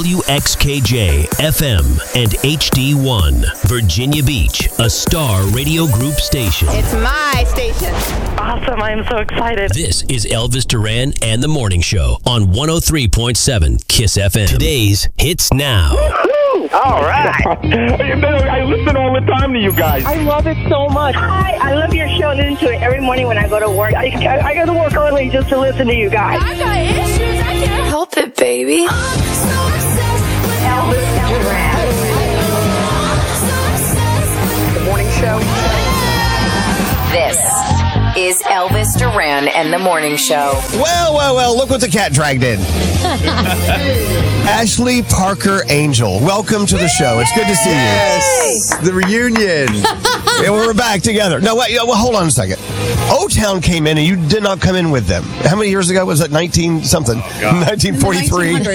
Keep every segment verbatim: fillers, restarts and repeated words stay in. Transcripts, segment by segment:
W X K J, F M, and H D one. Virginia Beach, a Star Radio Group station. It's my station. Awesome. I am so excited. This is Elvis Duran and the Morning Show on one oh three point seven KISS F M. Today's Hits Now. All right. I listen all the time to you guys. I love it so much. Hi, I love your show. Listen to it every morning when I go to work. I, I, I go to work early just to listen to you guys. I got issues. I can't help it, baby. I'm so obsessed with Elvis Duran. The morning show. This is Elvis Duran and the Morning Show. Well, well, well, look what the cat dragged in. Ashley Parker Angel, welcome to the show. It's good to see you. Yes, the reunion. Yeah, we're back together. No, wait, well, hold on a second. O-Town came in and you did not come in with them. How many years ago was it? nineteen something? Oh, nineteen forty-three. In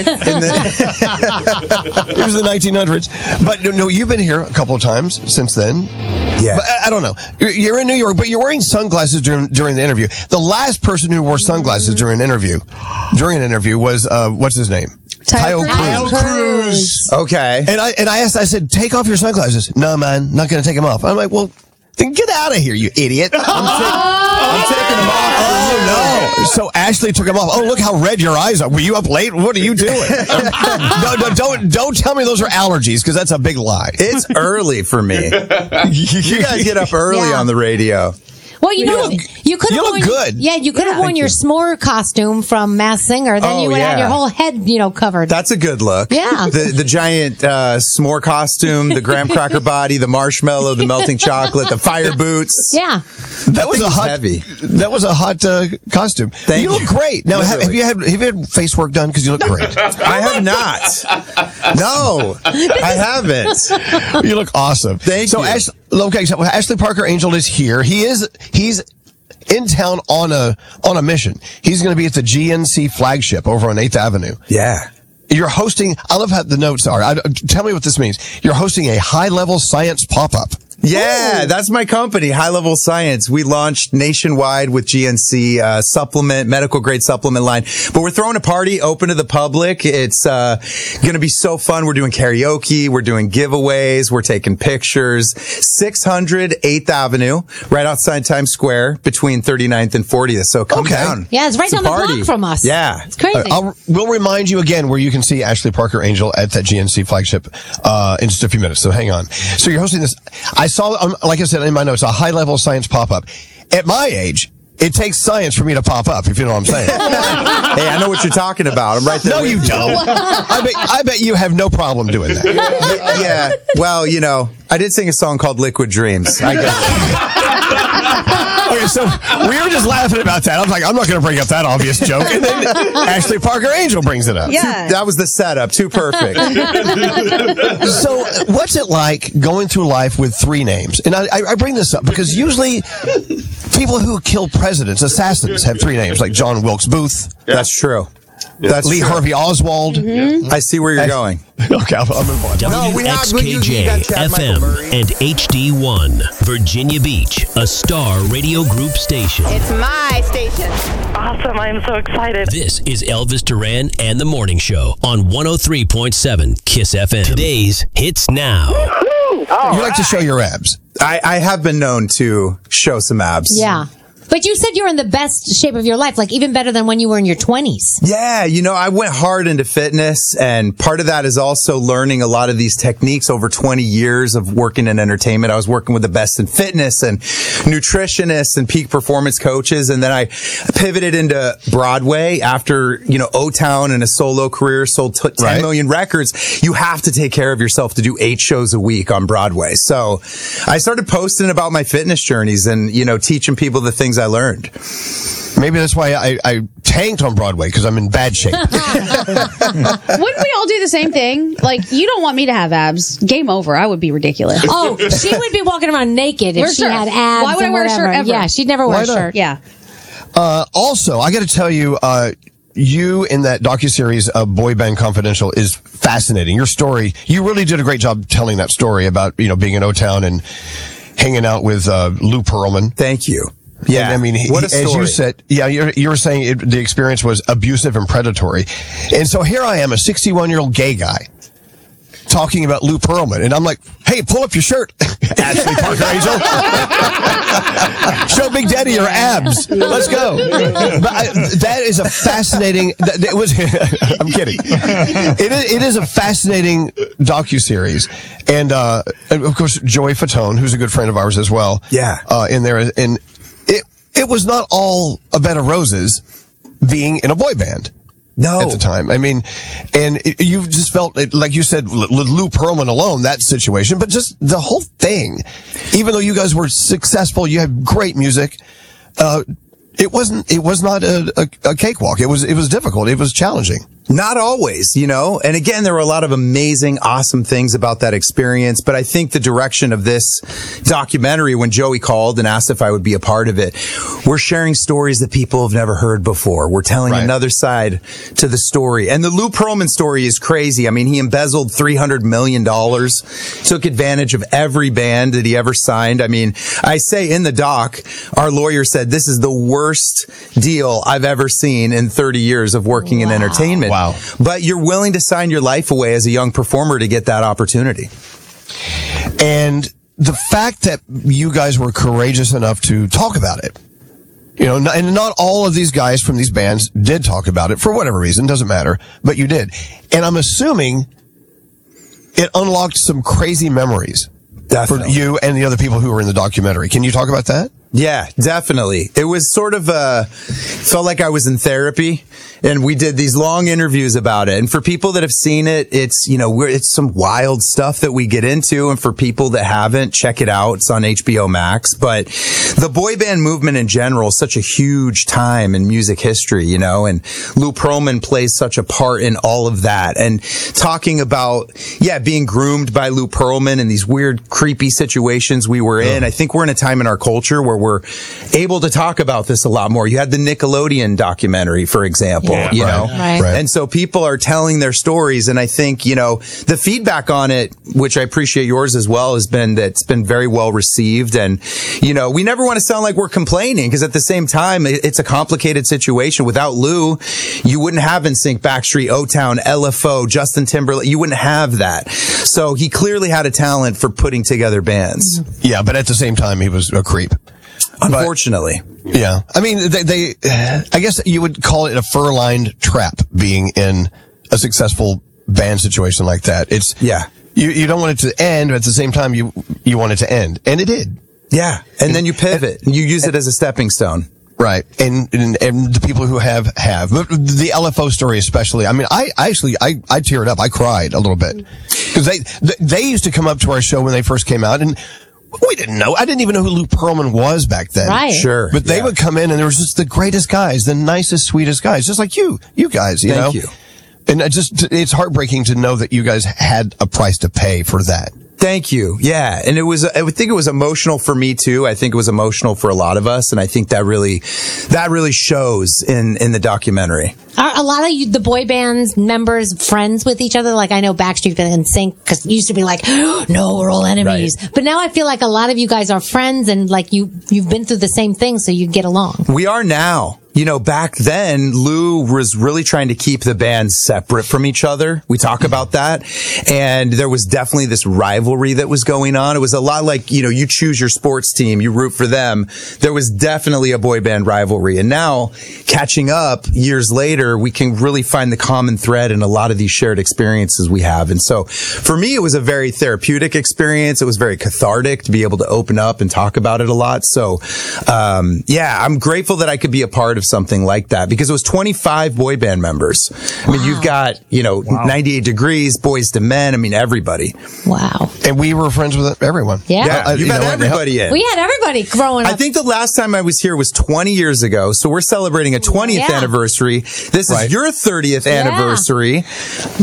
the, it was the nineteen hundreds. But no, you've been here a couple of times since then. Yeah. But I, I don't know. You're, you're in New York, but you're wearing sunglasses during during the interview. The last person who wore sunglasses during an interview, during an interview was, uh, what's his name? Tayo Cruz. Cruz. Okay. And I and I asked, I said, take off your sunglasses. No, man, not going to take them off. I'm like, well, then get out of here, you idiot. I'm, take, I'm taking them off. Oh, no. So Ashley took them off. Oh, look how red your eyes are. Were you up late? What are you doing? no, no, don't, don't tell me those are allergies, because that's a big lie. It's early for me. You guys get up early Yeah. on the radio. Well, you, You know, look- you could have you look worn, good. Yeah, you could have Yeah, worn thank your you. s'more costume from Masked Singer. Then Oh, you would have had yeah. your whole head, you know, covered. That's a good look. Yeah. The the giant uh, s'more costume, the graham cracker body, the marshmallow, the melting chocolate, the fire boots. yeah. That was thing a is hot. heavy. That was a hot uh, costume. Thank you look you. great. Now, have, have Literally. you had have you had face work done? Because you look great. I have not. No, I haven't. You look awesome. Thank so you. Ash, okay, so Ashley Parker Angel is here. He is he's in town on a on a mission. He's going to be at the G N C flagship over on eighth Avenue. Yeah. You're hosting. I love how the notes are. I, tell me what this means. You're hosting a high level science pop up. Yeah, that's my company, High Level Science. We launched nationwide with G N C uh, supplement, medical grade supplement line. But we're throwing a party open to the public. It's uh, going to be so fun. We're doing karaoke. We're doing giveaways. We're taking pictures. six hundred eighth Avenue, right outside Times Square, between thirty-ninth and fortieth. So come Okay. down. Yeah, it's right a down the party. block from us. Yeah. It's crazy. Uh, I'll, we'll remind you again where you can see Ashley Parker Angel at that G N C flagship uh, in just a few minutes. So hang on. So you're hosting this. I saw, um, like I said in my notes, a high level science pop up. At my age, it takes science for me to pop up, if you know what I'm saying. Hey, I know what you're talking about. I'm right there. No, with you don't. I bet, I bet you have no problem doing that. Yeah. Well, you know, I did sing a song called Liquid Dreams. I guess. Okay, so we were just laughing about that. I was like, I'm not going to bring up that obvious joke. And then Ashley Parker Angel brings it up. Yeah. That was the setup. Too perfect. So what's it like going through life with three names? And I, I bring this up because usually people who kill presidents, assassins, have three names, like John Wilkes Booth, That's true. That's Lee true. Harvey Oswald. I see where you're going. Okay, I'll, I'll move on. No, we have- you- W X K you J, got Chad F Michael M, Murray. and H D one. Virginia Beach, a Star Radio Group station. It's my station. Awesome. I am so excited. This is Elvis Duran and the Morning Show on one oh three point seven KISS F M. Today's Hits Now. You like to show your abs. I, I have been known to show some abs. yeah. But you said you were in the best shape of your life, like even better than when you were in your twenties. Yeah, you know, I went hard into fitness, and part of that is also learning a lot of these techniques over twenty years of working in entertainment. I was working with the best in fitness and nutritionists and peak performance coaches, and then I pivoted into Broadway after, you know, O-Town and a solo career, sold t- ten Right. million records. You have to take care of yourself to do eight shows a week on Broadway. So I started posting about my fitness journeys and, you know, teaching people the things I learned. Maybe that's why I, I tanked on Broadway, because I'm in bad shape. Wouldn't we all do the same thing? Like, you don't want me to have abs. Game over. I would be ridiculous. Oh, she would be walking around naked if Wear a she shirt. had abs. Why would I and wear a shirt whatever. ever? Yeah, she'd never wear Why a not? shirt. Yeah. Uh, also, I got to tell you, uh, you in that docuseries, uh, Boy Band Confidential, is fascinating. Your story, you really did a great job telling that story about, you know, being in O-Town and hanging out with uh, Lou Pearlman. Thank you. Yeah. And, I mean, he, what a as story. you said, yeah, you're, you were saying it, the experience was abusive and predatory. And so here I am, a sixty-one-year-old gay guy, talking about Lou Pearlman. And I'm like, hey, pull up your shirt, Ashley Parker Angel. Show Big Daddy your abs. Let's go. But I, that is a fascinating, that, it was, I'm kidding. It is, it is a fascinating docuseries. And, uh, and of course, Joey Fatone, who's a good friend of ours as well. Yeah. Uh, in there. And it, it was not all a bed of roses being in a boy band. No. At the time. I mean, and it, you just felt, it, like you said, with Lou Pearlman alone, that situation, but just the whole thing. Even though you guys were successful, you had great music, uh, it wasn't, it was not a, a, a cakewalk. It was, it was difficult. It was challenging. Not always, you know, and again, there were a lot of amazing, awesome things about that experience. But I think the direction of this documentary, when Joey called and asked if I would be a part of it, we're sharing stories that people have never heard before. We're telling Right. another side to the story. And the Lou Pearlman story is crazy. I mean, he embezzled three hundred million dollars, took advantage of every band that he ever signed. I mean, I say in the doc, our lawyer said this is the worst deal I've ever seen in thirty years of working in entertainment. Wow. But you're willing to sign your life away as a young performer to get that opportunity. And the fact that you guys were courageous enough to talk about it, you know, and not all of these guys from these bands did talk about it for whatever reason, doesn't matter, but you did. And I'm assuming it unlocked some crazy memories Definitely. for you and the other people who were in the documentary. Can you talk about that? Yeah, definitely. It was sort of, uh, felt like I was in therapy, and we did these long interviews about it. And for people that have seen it, it's, you know, we're, it's some wild stuff that we get into. And for people that haven't, check it out. It's on H B O Max. But the boy band movement in general is such a huge time in music history, you know, and Lou Pearlman plays such a part in all of that. And talking about, yeah, being groomed by Lou Pearlman and these weird, creepy situations we were in. I think we're in a time in our culture where we're able to talk about this a lot more. You had the Nickelodeon documentary, for example, Yeah, you right, know, right. Right. and so people are telling their stories. And I think, you know, the feedback on it, which I appreciate yours as well, has been that it's been very well received. And, you know, we never want to sound like we're complaining, because at the same time, it- it's a complicated situation. Without Lou, you wouldn't have N Sync, Backstreet, O-Town, L F O, Justin Timberlake. You wouldn't have that. So he clearly had a talent for putting together bands. Yeah, but at the same time, he was a creep. Unfortunately. But, yeah. I mean, they, they, I guess you would call it a fur-lined trap, being in a successful band situation like that. It's, Yeah. you, you don't want it to end, but at the same time, you, you want it to end. And it did. Yeah. And then you pivot and you use it as a stepping stone. Right. And, and, and the people who have, have. But the L F O story especially, I mean, I, I actually, I, I teared up. I cried a little bit. Because they, they used to come up to our show when they first came out, and we didn't know. I didn't even know who Lou Pearlman was back then. Right. Sure. But they Yeah. would come in, and there was just the greatest guys, the nicest, sweetest guys, just like you, you guys, you Thank know? you. And I just, it's heartbreaking to know that you guys had a price to pay for that. Thank you. Yeah. And it was, I would think it was emotional for me too. I think it was emotional for a lot of us. And I think that really, that really shows in, in the documentary. Are a lot of you, the boy bands members, friends with each other? Like, I know Backstreet and N Sync, because it used to be like, no, we're all enemies. Right. But now I feel like a lot of you guys are friends, and like you, you've been through the same thing, so you get along. We are now. You know, back then, Lou was really trying to keep the bands separate from each other. We talk about that. And there was definitely this rivalry that was going on. It was a lot like, you know, you choose your sports team, you root for them. There was definitely a boy band rivalry. And now, catching up years later, we can really find the common thread in a lot of these shared experiences we have. And so, for me, it was a very therapeutic experience. It was very cathartic to be able to open up and talk about it a lot. So, um, yeah, I'm grateful that I could be a part of something like that, because it was twenty-five boy band members. I mean, you've got, you know, ninety-eight Degrees, Boys to Men. I mean, everybody. Wow. And we were friends with everyone. Yeah. Yeah, Uh, you've you had know, everybody in. We had everybody growing up. I think the last time I was here was twenty years ago. So we're celebrating a twentieth Yeah. anniversary. This Right. is your thirtieth Yeah. anniversary.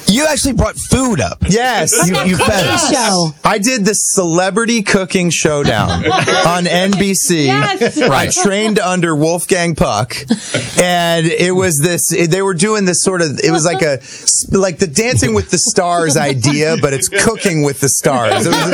You actually brought food up. Yes, What's you, that you cooking fed us. show? I did the Celebrity Cooking Showdown on N B C. Yes. I trained under Wolfgang Puck, and it was this. They were doing this sort of. It was like a like the Dancing with the Stars idea, but it's cooking with the stars. It was,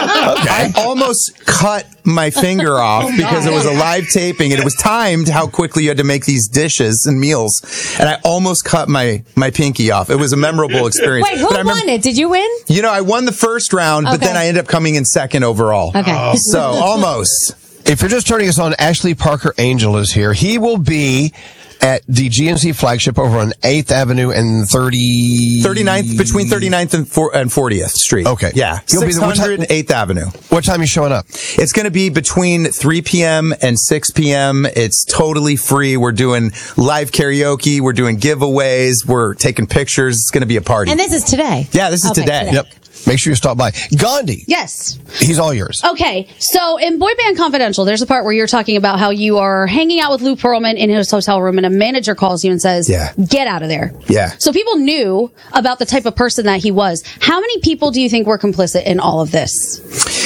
I almost cut my finger off because it was a live taping, and it was timed how quickly you had to make these dishes and meals, and I almost cut my my pinky off. It was a memorable experience. Wait, who But I remember- won it? Did you win? You know, I won the first round, but Okay. then I ended up coming in second overall. Okay. So almost. If you're just turning us on, Ashley Parker Angel is here. He will be at the G N C flagship over on eighth Avenue and thirty... thirty-ninth, between thirty-ninth and, four, and fortieth Street. Okay. Yeah. He'll be six the- what hundred time- eighth Avenue. What time are you showing up? It's going to be between three p.m. and six p.m. It's totally free. We're doing live karaoke. We're doing giveaways. We're taking pictures. It's going to be a party. And this is today. Yeah, this is Okay, today. Yep. Make sure you stop by. Gandhi, Yes. he's all yours. Okay, so in Boy Band Confidential, there's a part where you're talking about how you are hanging out with Lou Pearlman in his hotel room, and a manager calls you and says, Yeah. get out of there. Yeah. So people knew about the type of person that he was. How many people do you think were complicit in all of this?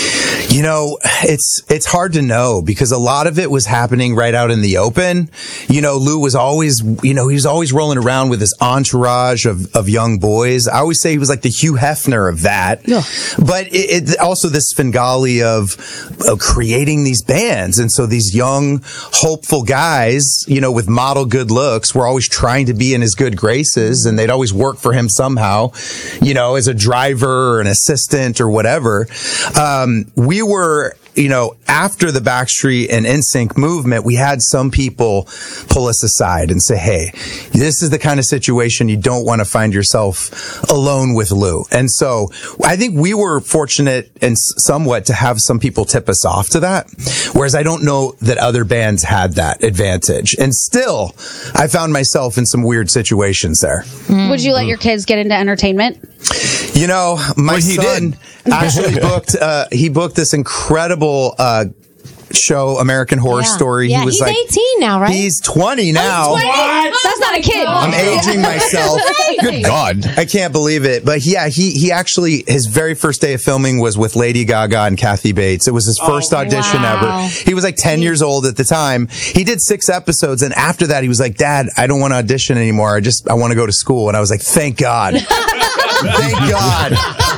You know, it's it's hard to know because a lot of it was happening right out in the open. You know, Lou was always, you know, he was always rolling around with his entourage of, of young boys. I always say he was like the Hugh Hefner of that. Yeah. But it, it also this Svengali of, of creating these bands. And so these young, hopeful guys, you know, with model good looks were always trying to be in his good graces, and they'd always work for him somehow, you know, as a driver or an assistant or whatever. Um, we were, you know, after the Backstreet and N Sync movement, we had some people pull us aside and say, hey, this is the kind of situation you don't want to find yourself alone with Lou. And so I think we were fortunate and somewhat to have some people tip us off to that. Whereas I don't know that other bands had that advantage. And still, I found myself in some weird situations there. Would you let your kids get into entertainment? You know, my Well, he son did. actually booked, uh, he booked this incredible, uh, show, American Horror Yeah. Story. Yeah, he was he's like, eighteen now, right? He's twenty now. That's not a kid. I'm aging myself. Good God. I can't believe it. But yeah, he, he actually, his very first day of filming was with Lady Gaga and Kathy Bates. It was his first audition wow. ever. He was like ten years old at the time. He did six episodes. And after that, he was like, Dad, I don't want to audition anymore. I just, I want to go to school. And I was like, thank God. Thank God.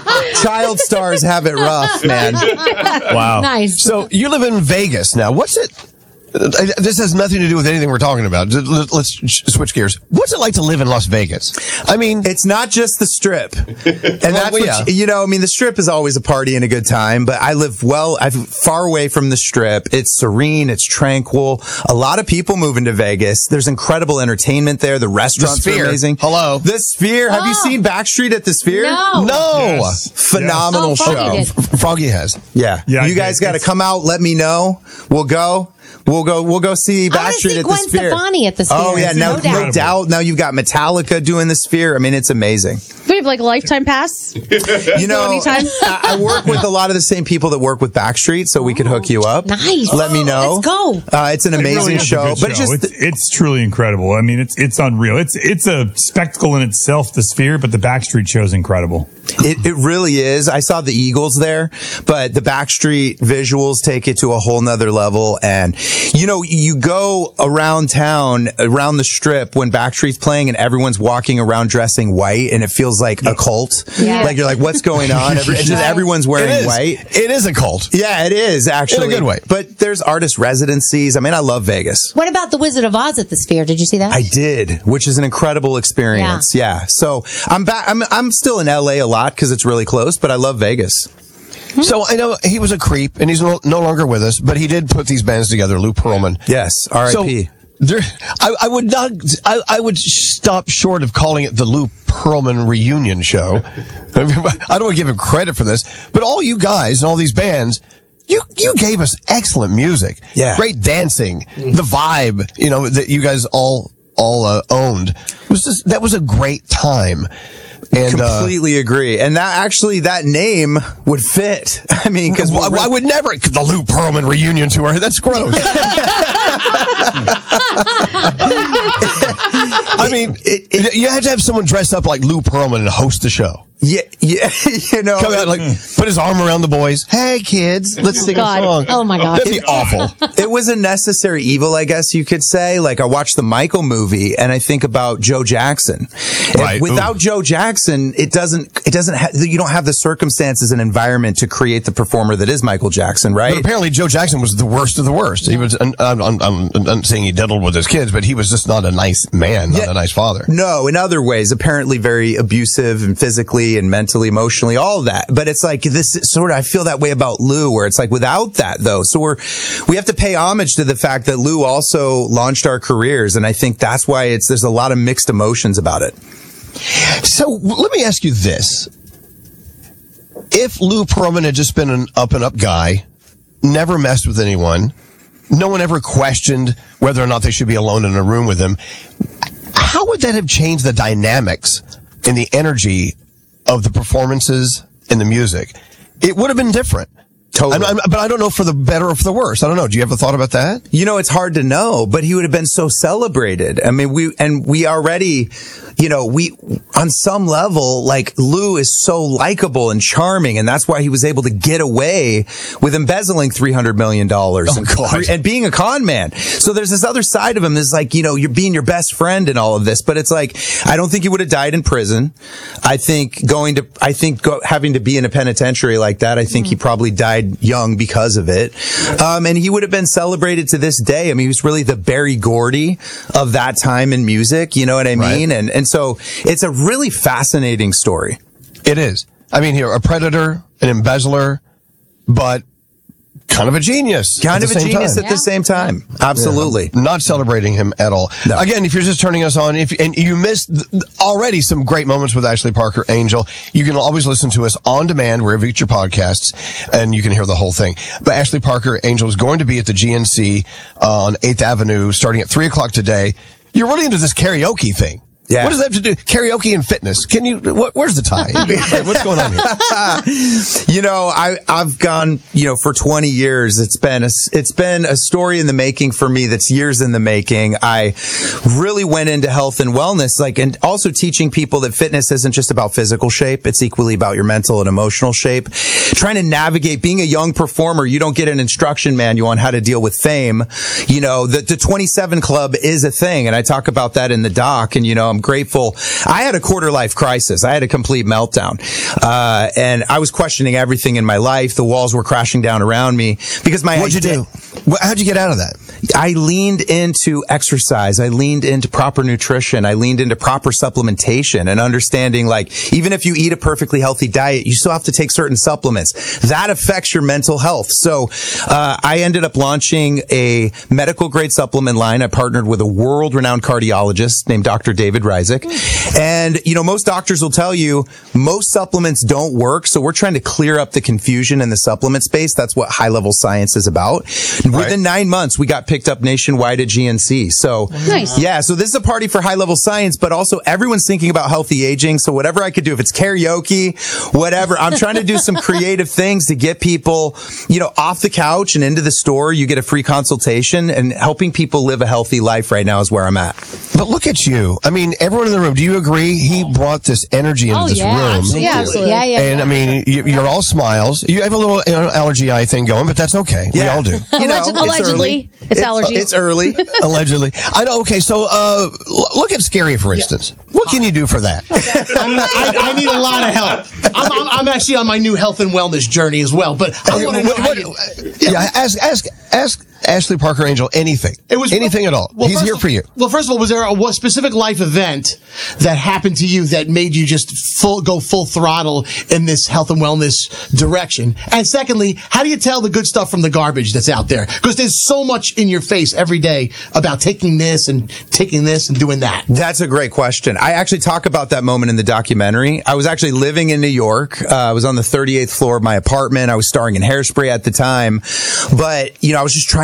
Child stars have it rough, man. Wow. Nice. So you live in Vegas now. What's it? uh, This has nothing to do with anything we're talking about. Just let- Let's sh- switch gears. What's it like to live in Las Vegas? I mean, It's not just the strip. And that's well, what, yeah. you know, I mean, the strip is always a party and a good time, but I live well, I'm far away from the strip. It's serene. It's tranquil. A lot of people move into Vegas. There's incredible entertainment there. The restaurants Sphere. are amazing. Hello. The Sphere. Have you Oh. seen Backstreet at the Sphere? No. no. Phenomenal Oh, Froggy show. did. F- Froggy has. Yeah. Yeah, You guys yeah, got to it's- come out. Let me know. We'll go. We'll go. We'll go see I wanna Backstreet see at the Gwen Sphere. Stefani at the Sphere. Oh yeah, No now doubt. no doubt. Now you've got Metallica doing the Sphere. I mean, it's amazing. We have like a lifetime pass. You know, anytime? I, I work with a lot of the same people that work with Backstreet, so we could hook you up. Nice. Let me know. Let's go. Uh, it's an It amazing really is a show, good but it's show. just it's, it's truly incredible. I mean, it's it's unreal. It's it's a spectacle in itself, the Sphere, but the Backstreet show is incredible. It, it really is. I saw the Eagles there, but the Backstreet visuals take it to a whole nother level. And, you know, you go around town, around the strip when Backstreet's playing and everyone's walking around dressing white and it feels like a cult. Yeah. Like you're like, what's going on? Every, it's just everyone's It wearing is. white. It is a cult. Yeah, it is actually. In a good way. But there's artist residencies. I mean, I love Vegas. What about the Wizard of Oz at the Sphere? Did you see that? I did, which is an incredible experience. Yeah. So I'm back. I'm, I'm still in L A a lot because it's really close, but I love Vegas. So I know he was a creep and he's no, no longer with us, but he did put these bands together, Lou Pearlman. Yes. R I P. So there, I, I would not, I, I would stop short of calling it the Lou Pearlman reunion show. I don't want to give him credit for this, but all you guys and all these bands, you, you gave us excellent music. Yeah. Great dancing, the vibe, you know, that you guys all, all, uh, owned. It was just, that was a great time. And, uh, Completely agree. And that actually, that name would fit. I mean, because I, I would never, the Lou Pearlman reunion tour, that's gross. I mean, it, it, you have to have someone dress up like Lou Pearlman and host the show. Yeah, yeah, you know, come out like put his arm around the boys. Hey, kids, let's sing God. a song. Oh my God, that'd be awful. It was a necessary evil, I guess you could say. Like I watched the Michael movie, and I think about Joe Jackson. Right. Without Ooh. Joe Jackson, it doesn't. It doesn't. Ha- you don't have the circumstances and environment to create the performer that is Michael Jackson, right? But apparently, Joe Jackson was the worst of the worst. He was. I'm, I'm, I'm, I'm saying he diddled with his kids, but he was just not a nice man, not yeah. a nice father. No, in other ways, apparently very abusive and physically and mentally, emotionally. All of that. But it's like this sort of, I feel that way about Lou, where it's like without that though. So we're, we have to pay homage to the fact that Lou also launched our careers. And I think that's why it's, there's a lot of mixed emotions about it. So let me ask you this. If Lou Pearlman had just been an up and up guy, never messed with anyone, no one ever questioned whether or not they should be alone in a room with him, how would that have changed the dynamics and the energy of the performances and the music? It would have been different. Totally. I'm, I'm, but I don't know for the better or for the worse. I don't know. Do you have a thought about that? You know, it's hard to know, but he would have been so celebrated. I mean, we, and we already, you know, we, on some level, like Lou is so likable and charming, and that's why he was able to get away with embezzling three hundred million dollars oh, and, God. and being a con man. So there's this other side of him that's like, you know, you're being your best friend and all of this, but it's like, I don't think he would have died in prison. I think going to, I think go, having to be in a penitentiary like that, I think mm. he probably died young because of it. Um, and he would have been celebrated to this day. I mean, he was really the Berry Gordy of that time in music. You know what I mean? Right. And, and so it's a really fascinating story. It is. I mean, here, a predator, an embezzler, but kind of a genius. Kind of a genius time. at yeah. the same time. Absolutely. Yeah. Not celebrating him at all. No. Again, if you're just turning us on, if and you missed already some great moments with Ashley Parker Angel, you can always listen to us on demand wherever you get your podcasts, and you can hear the whole thing. But Ashley Parker Angel is going to be at the G N C uh, on eighth Avenue starting at three o'clock today. You're really into this karaoke thing. Yeah. What does that have to do? Karaoke and fitness. Can you, what, where's the tie? What's going on here? You know, I, I've gone, you know, for twenty years. It's been a, it's been a story in the making for me that's years in the making. I really went into health and wellness, like, and also teaching people that fitness isn't just about physical shape. It's equally about your mental and emotional shape. Trying to navigate being a young performer. You don't get an instruction manual on how to deal with fame. You know, the, the twenty-seven Club is a thing. And I talk about that in the doc. And, you know, I'm grateful. I had a quarter life crisis. I had a complete meltdown. Uh, and I was questioning everything in my life. The walls were crashing down around me because my, what'd you do? How'd you get out of that? I leaned into exercise. I leaned into proper nutrition. I leaned into proper supplementation and understanding, like, even if you eat a perfectly healthy diet, you still have to take certain supplements. That affects your mental health. So, uh, I ended up launching a medical grade supplement line. I partnered with a world renowned cardiologist named Doctor David Ryzik. And, you know, most doctors will tell you most supplements don't work. So we're trying to clear up the confusion in the supplement space. That's what high level science is about. Right. Within nine months, we got picked up nationwide at G N C. So, nice. Yeah, so this is a party for high level science, but also everyone's thinking about healthy aging. So whatever I could do, if it's karaoke, whatever, I'm trying to do some creative things to get people, you know, off the couch and into the store. You get a free consultation, and helping people live a healthy life right now is where I'm at. But look at you. I mean, everyone in the room, do you agree? He brought this energy into oh, this yeah. room. Absolutely. Yeah, absolutely. Yeah, yeah, and yeah. I mean, you, you're all smiles. You have a little you know, allergy eye thing going, but that's okay. Yeah. We all do. You know, allegedly, it's, it's allergies. It's early. Allegedly. I know. Okay, so uh, look at Scary, for instance. Yeah. What can you do for that? I'm not, I, I need a lot of help. I'm, I'm, I'm actually on my new health and wellness journey as well, but I want to know. What, you, yeah, yeah, ask, ask, ask Ashley Parker Angel anything. It was anything at all. Well, He's here for you. Well, first of all, was there a what specific life event that happened to you that made you just full go full throttle in this health and wellness direction? And secondly, how do you tell the good stuff from the garbage that's out there? Because there's so much in your face every day about taking this and taking this and doing that. That's a great question. I actually talk about that moment in the documentary. I was actually living in New York. Uh, I was on the thirty-eighth floor of my apartment. I was starring in Hairspray at the time. But, you know, I was just trying to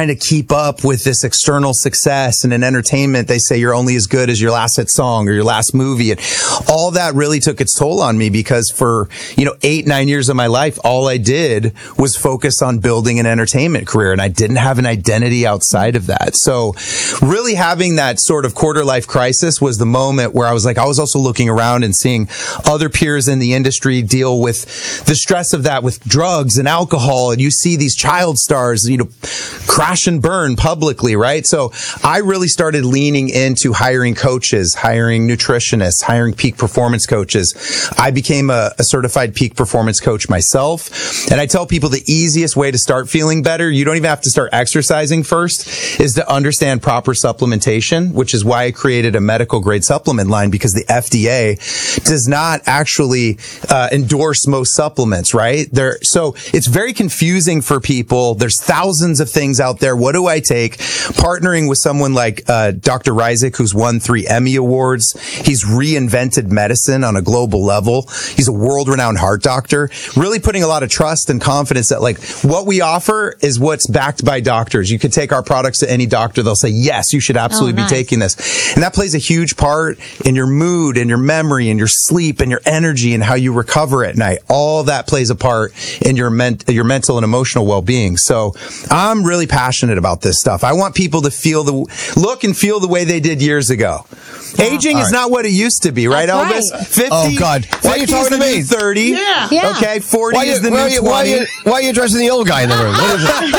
to keep up with this external success. And in entertainment, they say you're only as good as your last hit song or your last movie. And all that really took its toll on me because for, you know, eight, nine years of my life, all I did was focus on building an entertainment career. And I didn't have an identity outside of that. So really having that sort of quarter life crisis was the moment where I was like, I was also looking around and seeing other peers in the industry deal with the stress of that with drugs and alcohol. And you see these child stars, you know, crash and burn publicly, right? So I really started leaning into hiring coaches, hiring nutritionists, hiring peak performance coaches. I became a, a certified peak performance coach myself. And I tell people the easiest way to start feeling better, you don't even have to start exercising first, is to understand proper supplementation, which is why I created a medical grade supplement line, because the F D A does not actually uh, endorse most supplements, right? There, so it's very confusing for people. There's thousands of things out there. What do I take? Partnering with someone like uh, Doctor Ryzik, who's won three Emmy Awards. He's reinvented medicine on a global level. He's a world-renowned heart doctor. Really putting a lot of trust and confidence that, like, what we offer is what's backed by doctors. You could take our products to any doctor. They'll say, yes, you should absolutely Oh, nice. be taking this. And that plays a huge part in your mood and your memory and your sleep and your energy and how you recover at night. All that plays a part in your ment- your mental and emotional well-being. So I'm really passionate about this stuff. I want people to feel the, look and feel the way they did years ago. Aging All is right. not what it used to be, right, That's Elvis? right. fifty, Oh, God. Why are you fifty is talking the to new me? thirty. Yeah. Yeah. Okay, forty Why, you, is the why, new are you, why, are twenty. you, why are you addressing the old guy in the room? What is it?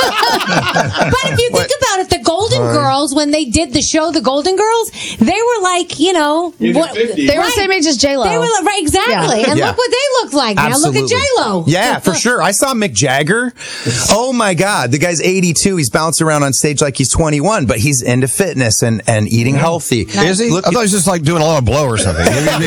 But if you think about it, the Golden Girls, when they did the show, the Golden Girls, they were like, you know, what, They were the same age as J Lo. They were like, right, exactly. And Yeah. look what they look like now. Absolutely. Look at J Lo. Yeah, for sure. I saw Mick Jagger. Oh my God. The guy's eighty-two. He's bouncing around on stage like he's twenty-one, but he's into fitness and, and eating healthy. Is he? Look, I thought he was just like doing a lot of blow or something.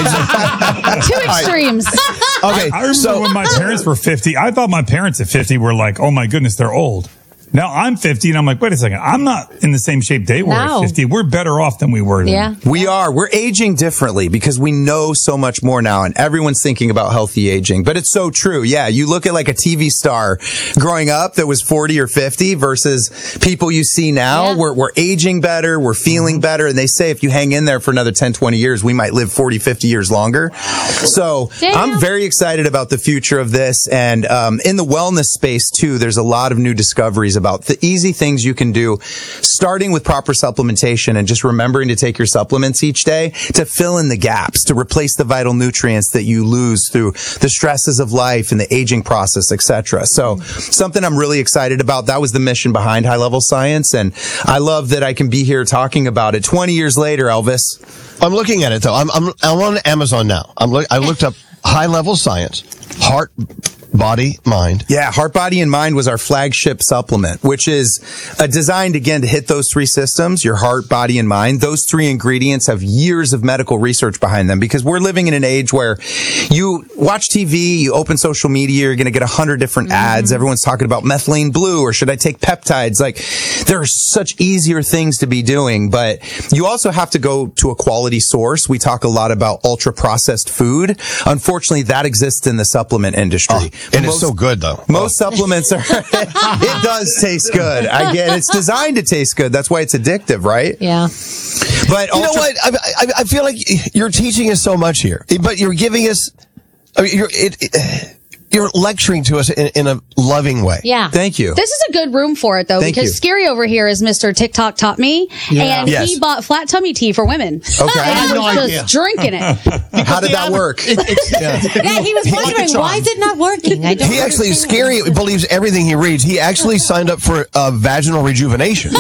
Two extremes. Okay, I remember so when my parents were fifty, I thought my parents at fifty were like, oh my goodness, they're old. Now I'm fifty and I'm like, wait a second, I'm not in the same shape they were No. at fifty. We're better off than we were then. Yeah. we are. We're aging differently because we know so much more now, and everyone's thinking about healthy aging. But it's so true. Yeah, you look at like a T V star growing up that was forty or fifty versus people you see now. Yeah. We're, we're aging better. We're feeling better. And they say if you hang in there for another ten, twenty years, we might live forty, fifty years longer. So Damn. I'm very excited about the future of this. And um, in the wellness space, too, there's a lot of new discoveries about the easy things you can do, starting with proper supplementation and just remembering to take your supplements each day to fill in the gaps, to replace the vital nutrients that you lose through the stresses of life and the aging process, et cetera. So something I'm really excited about. That was the mission behind High Level Science. And I love that I can be here talking about it twenty years later, Elvis. I'm looking at it though. I'm I'm, I'm on Amazon now. I'm look, I looked up high level science, heart, body, mind. Yeah, Heart, Body, and Mind was our flagship supplement, which is uh, designed, again, to hit those three systems, your heart, body, and mind. Those three ingredients have years of medical research behind them because we're living in an age where you watch T V, you open social media, you're going to get a hundred different mm-hmm. ads. Everyone's talking about methylene blue or should I take peptides? Like, there are such easier things to be doing, but you also have to go to a quality source. We talk a lot about ultra processed food. Unfortunately, that exists in the supplement industry. Oh, and most, it's so good though. Most oh. supplements are, it does taste good. I get it. It's designed to taste good. That's why it's addictive, right? Yeah. But you ultra- know what? I, I, I feel like you're teaching us so much here, but you're giving us, I mean, you're, it, it, you're lecturing to us in, in a loving way. Yeah. Thank you. This is a good room for it, though, Thank because you. Scary over here is Mister TikTok Taught Me, Yeah. and Yes. he bought flat tummy tea for women. Okay. And I had I no was idea. just drinking it. How did that work? It, it's, yeah. Yeah, he was wondering, why is it not working? I don't He actually, understand. Scary believes everything he reads. He actually signed up for uh, vaginal rejuvenation.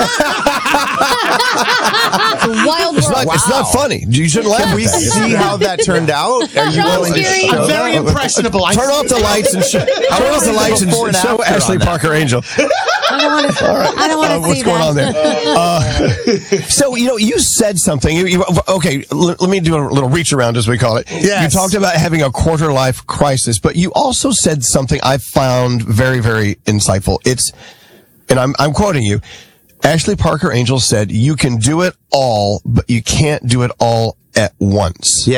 It's a wild It's world. not, it's not funny. You shouldn't laugh Can at we that. see how that turned out? Are you Show willing to Scary. show I'm very that? impressionable. I Turn off the lights and show, turn off the lights and Before and show after Ashley on that. Parker Angel. I don't want to. I don't want to Uh, see what's going that. on there? Uh, so, you know, you said something. You, you, okay, l- let me do a little reach around, as we call it. Yes. You talked about having a quarter life crisis, but you also said something I found very, very insightful. It's, and I'm, I'm quoting you. Ashley Parker Angel said, you can do it all, but you can't do it all at once. Yeah.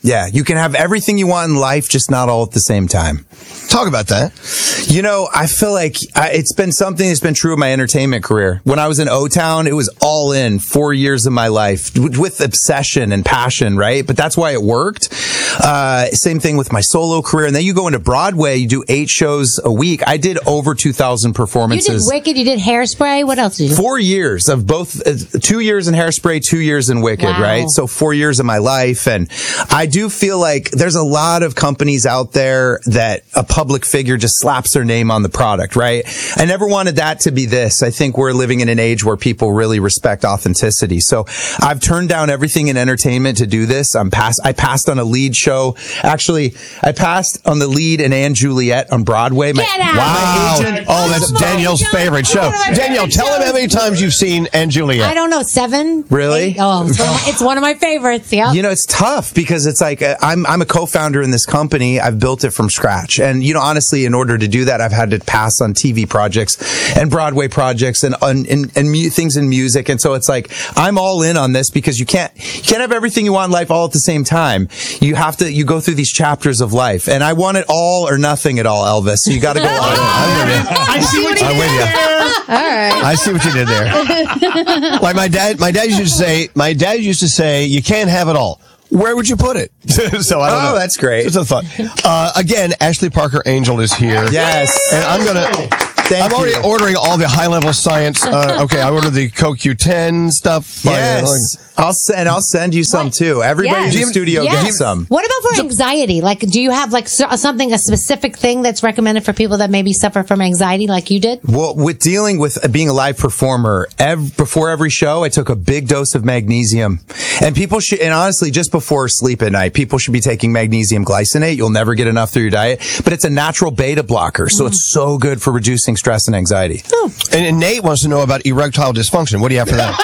Yeah, you can have everything you want in life, just not all at the same time. Talk about that. You know, I feel like I, it's been something that's been true of my entertainment career. When I was in O-Town, it was all in four years of my life with, with obsession and passion, right? But that's why it worked. Uh, same thing with my solo career. And then you go into Broadway, you do eight shows a week. I did over two thousand performances. You did Wicked, you did Hairspray. What else did you do? Four years of both, uh, two years in Hairspray, two years in Wicked, Wow. right? So four years of my life. And I do feel like there's a lot of companies out there that a public figure just slaps their name on the product, right? I never wanted that to be this. I think we're living in an age where people really respect authenticity. So I've turned down everything in entertainment to do this. I'm pass- I passed on a lead show. Actually, I passed on the lead in Anne Juliet on Broadway. My, Get out. Wow. my agent, Oh, that's Danielle's favorite show. Danielle, tell him how many times you've seen Anne Juliet. I don't know, seven? Really? Eight? Oh, it's one, of my, it's one of my favorites. Yeah. You know, it's tough because it's like, uh, I'm, I'm a co-founder in this company. I've built it from scratch. And, you know, honestly, in order to do that, I've had to pass on T V projects and Broadway projects and, and, and, and mu- things in music. And so it's like, I'm all in on this because you can't, you can't have everything you want in life all at the same time. You have to, you go through these chapters of life. And I want it all or nothing at all, Elvis. So you got to go all in. I'm with you. I see what you I'm did with you. there. All right. I see what you did there. Like my dad, my dad used to say, my dad used to say, you can't have it all. Where would you put it? So I don't Oh, know. that's great. It's a fun. Uh, again, Ashley Parker Angel is here. Yes. And I'm gonna. Thank I'm already you. ordering all the high level science. Uh, okay, I ordered the Co Q ten stuff. Yes. I'll send, I'll send you some too. Everybody Yes. in the studio Yes. gets some. What about for anxiety? Like, do you have like so- something, a specific thing that's recommended for people that maybe suffer from anxiety like you did? Well, with dealing with being a live performer, ev- before every show, I took a big dose of magnesium. And people should, and honestly, just before sleep at night, people should be taking magnesium glycinate. You'll never get enough through your diet, but it's a natural beta blocker. So it's so good for reducing stress and anxiety. And, and Nate wants to know about erectile dysfunction. What do you have for that?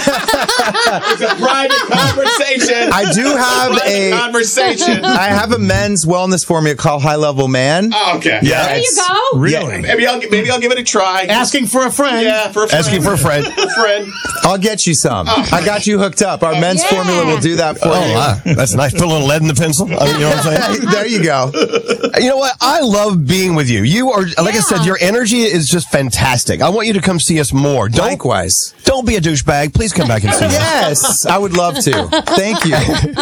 It's a private conversation. I do have Private a conversation. I have a men's wellness formula called High Level Man. Oh, okay. Yeah, There you it's- go. Really? Maybe I'll maybe I'll give it a try. Asking for a friend. Yeah, for a friend. Asking for a friend. a friend. I'll get you some. I got you hooked up. Our men's Yeah. formula will do that for Oh, you. wow. That's nice. Put a little lead in the pencil. I mean, you know what I'm saying? There you go. You know what? I love being with you. You are, like I said, your energy is just fantastic. I want you to come see us more. Don't, Likewise. don't be a douchebag. Please come back and see us. Yes, I would love to. Thank you.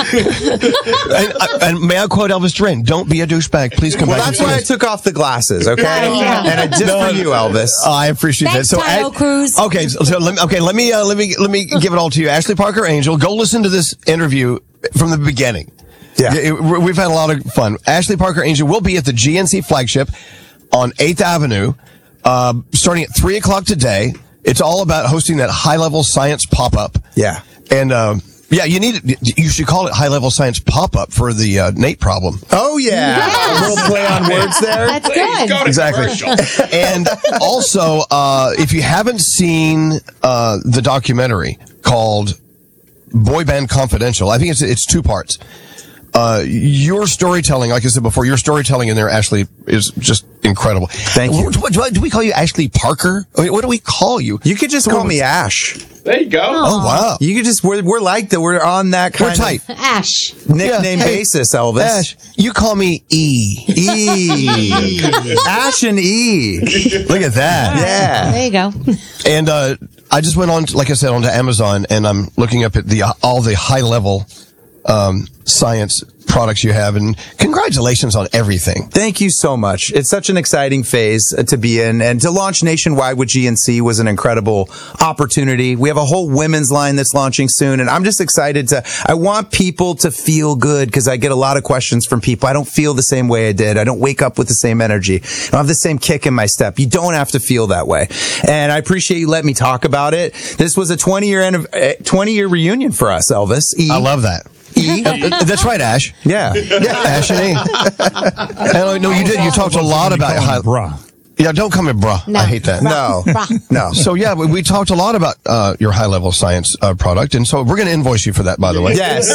and, uh, and may I quote Elvis Duran? Don't be a douchebag. Please come Well, back that's and see why I us. took off the glasses, okay? Yeah. And I, just No, for you, Elvis. Oh, I appreciate Thanks, that. So, Tayo Ash- Cruz. okay, so, so let me, okay, let me, uh, let me, let me give it all to you. Ashley Parker Angel, go listen to this interview from the beginning. Yeah. It- it- we've had a lot of fun. Ashley Parker Angel will be at the G N C flagship on eighth Avenue, uh, starting at three o'clock today. It's all about hosting that high level science pop up. Yeah. And, um, yeah, you need it. You should call it high level science pop up for the uh, Nate problem. Oh, yeah. Yes. A little play on words there. That's good. Go to Exactly. commercial. And also, uh, if you haven't seen uh, the documentary called Boy Band Confidential, I think it's it's two parts. Uh, your storytelling, like I said before, your storytelling in there, Ashley, is just incredible. Thank you. What, what, do we call you Ashley Parker? I mean, what do we call you? You could just call me Ash. There you go. Oh, wow. You could just, we're, we're like that. We're on that kind We're tight. Ash. of nickname Yeah. Hey, basis, Elvis. Ash, you call me E. E. Ash and E. Look at that. Yeah. There you go. And uh, I just went on, like I said, onto Amazon, and I'm looking up at the all the high level um, science products you have, and congratulations on everything. Thank you so much. It's such an exciting phase to be in, and to launch nationwide with G N C was an incredible opportunity. We have a whole women's line that's launching soon, and I'm just excited to, I want people to feel good, because I get a lot of questions from people. I don't feel the same way I did. I don't wake up with the same energy. I don't have the same kick in my step. You don't have to feel that way. And I appreciate you letting me talk about it. This was a twenty year, twenty year reunion for us, Elvis. E. I love that. E. Uh, That's right, Ash. Yeah. Yeah, Ash and E. And, no, you did. You talked a lot about high. Bruh. Yeah, don't call me bruh. No. I hate that. No. Bruh. No. So yeah, we, we talked a lot about uh, your high level science uh, product, and so we're going to invoice you for that, by the way. Yes.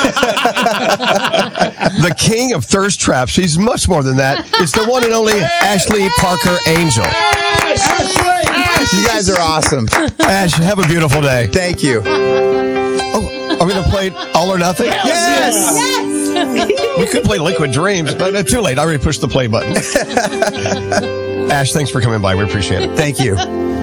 The king of thirst traps. She's much more than that. It's the one and only Ashley Parker Angel. You guys are awesome. Ash, have a beautiful day. Thank you. Oh, are we going to play All or Nothing? Yes. We could play Liquid Dreams, but uh, too late. I already pushed the play button. Ash, thanks for coming by. We appreciate it. Thank you.